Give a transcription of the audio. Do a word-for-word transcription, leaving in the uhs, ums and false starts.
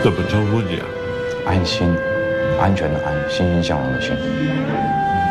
怎么称呼你啊？ 安心，安全的安，欣欣向荣的欣。